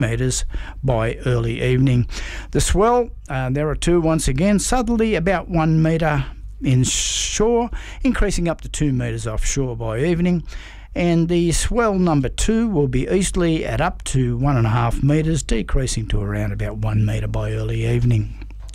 metres by early evening. The swell, there are two once again, southerly about 1 metre inshore, increasing up to 2 metres offshore by evening. And the swell number 2 will be easterly at up to 1.5 metres, decreasing to around about 1 metre by early evening.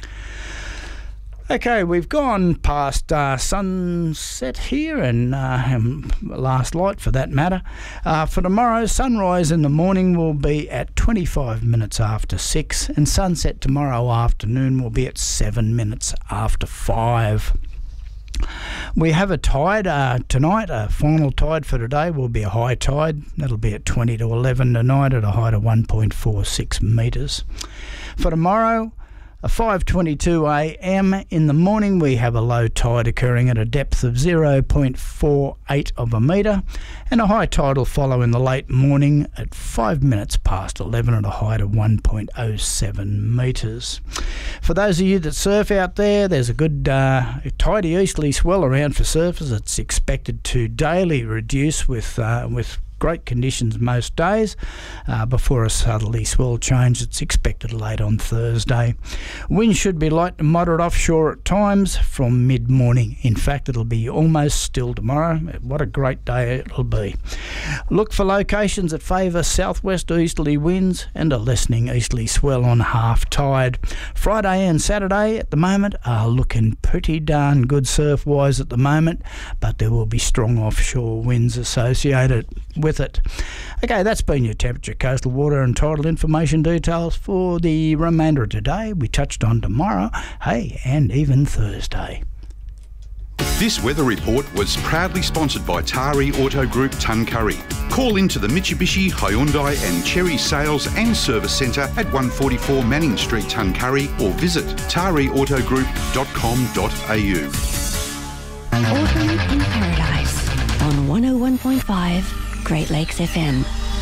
Okay, we've gone past sunset here and last light for that matter. For tomorrow, sunrise in the morning will be at 25 minutes after 6 and sunset tomorrow afternoon will be at 7 minutes after 5. We have a tide tonight. A final tide for today will be a high tide. That'll be at 20 to 11 tonight at a height of 1.46 metres. For tomorrow, at 5:22 a.m. in the morning, we have a low tide occurring at a depth of 0.48 of a metre, and a high tide will follow in the late morning at 5 minutes past 11 at a height of 1.07 metres. For those of you that surf out there, there's a good tidy easterly swell around for surfers. It's expected to daily reduce with great conditions most days before a southerly swell change. It's expected late on Thursday. Winds should be light to moderate offshore at times from mid-morning. In fact, it'll be almost still tomorrow. What a great day it'll be. Look for locations that favour southwest easterly winds and a lessening easterly swell on half tide. Friday and Saturday at the moment are looking pretty darn good surf-wise at the moment, but there will be strong offshore winds associated with it. Okay, that's been your temperature, coastal water and tidal information details for the remainder of today. We touched on tomorrow, hey, and even Thursday. This weather report was proudly sponsored by Tari Auto Group Tuncurry. Call into the Mitsubishi, Hyundai and Chery Sales and Service Centre at 144 Manning Street, Tuncurry, or visit tariautogroup.com.au. Autumn in Paradise on 101.5 Great Lakes FM.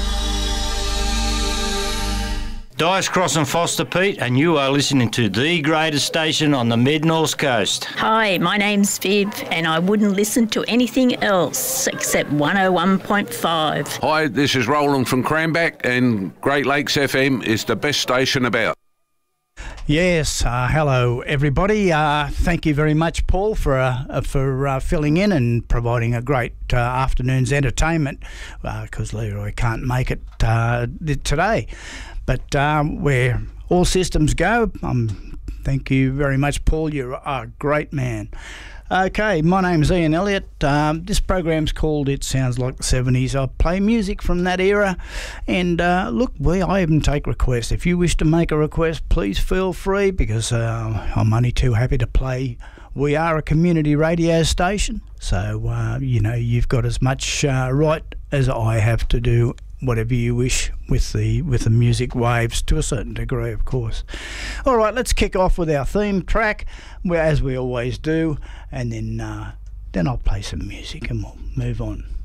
Dice Cross and Foster Pete, and you are listening to the greatest station on the Mid-North Coast. Hi, my name's Viv, and I wouldn't listen to anything else except 101.5. Hi, this is Roland from Cranback, and Great Lakes FM is the best station about. Yes, hello everybody. Thank you very much, Paul, for filling in and providing a great afternoon's entertainment, because Leroy can't make it today. But where all systems go, thank you very much, Paul. You're a great man. Okay, my name's Ian Elliott. This program's called It Sounds Like the 70s. I play music from that era. And look, I even take requests. If you wish to make a request, please feel free, because I'm only too happy to play. We are a community radio station, so, you've got as much right as I have to do whatever you wish with the music waves, to a certain degree, of course. All right, let's kick off with our theme track, as we always do, and then I'll play some music and we'll move on.